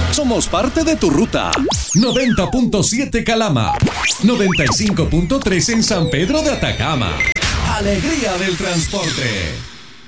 Somos parte de tu ruta. 90.7 Calama. 95.3 en San Pedro de Atacama. Alegría del transporte.